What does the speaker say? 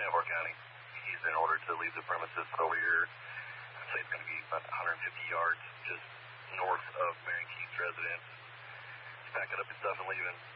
Navarre County. He's been ordered to leave the premises over here. I'd say it's going to be about 150 yards just north of Marion Keith's residence. He's packing up his stuff and leaving.